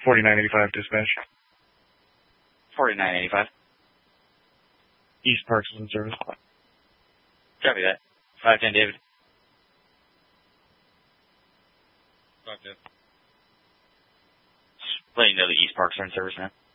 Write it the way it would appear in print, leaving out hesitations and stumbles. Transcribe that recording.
4985 dispatch. 4985. East Parks is in service. Copy that. 510 David. 510. Letting you know the East Parks are in service now.